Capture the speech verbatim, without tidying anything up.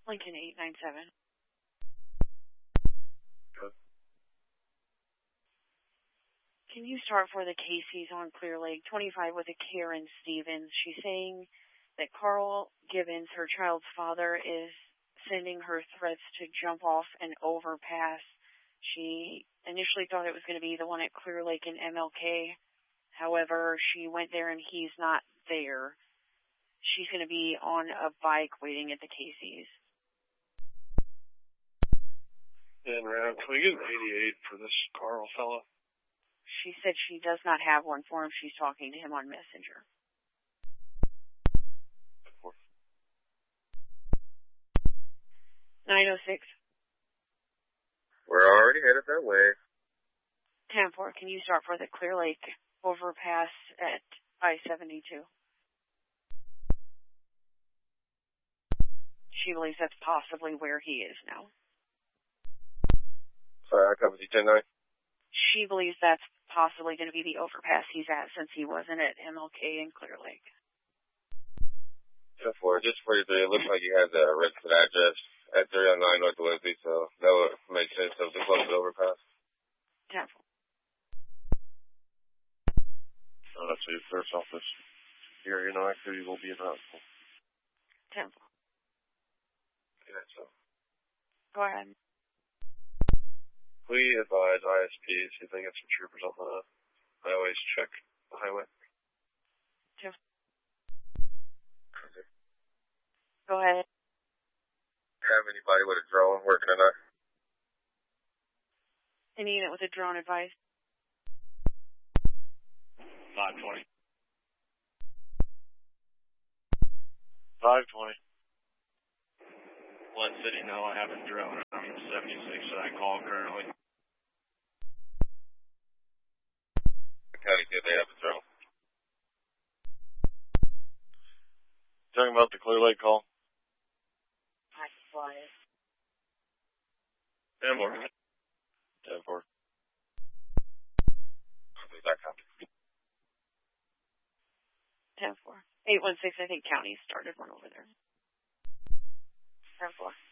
Lincoln eight nine seven. Good. Can you start for the Casey's on Clear Lake? twenty-five with a Karen Stevens. She's saying that Carl Gibbons, her child's father, is sending her threats to jump off an overpass. She initially thought it was going to be the one at Clear Lake and M L K. However, she went there and he's not there. She's going to be on a bike waiting at the Casey's. And round, can we get an eighty-eight for this Carl fella? She said she does not have one for him. She's talking to him on Messenger. nine oh six. We're already headed that way. ten four, can you start for the Clear Lake overpass at I seventy-two? She believes that's possibly where he is now. Sorry, I covered you ten nine. She believes that's possibly going to be the overpass he's at since he wasn't at M L K and Clear Lake. ten four, just forty-three. It looks like you had the registered address at three oh nine North Leslie, so that would make sense of the closest overpass. ten four. So that's your first office. Here, you know, activity will be announced. ten four. Yeah, so. Go ahead. We advise I S Ps if they get some troopers on the highways, check the highway. ten four. Go ahead. Have anybody with a drone working or not? Any unit with a drone advice? five twenty. five twenty. Let City know I have a drone. I'm seventy-six that I call currently. The county said they have a drone. Talking about the Clear Lake call? I can fly it. ten four. ten four. That copy. ten four. eight one six, I think county started one over there. ten four.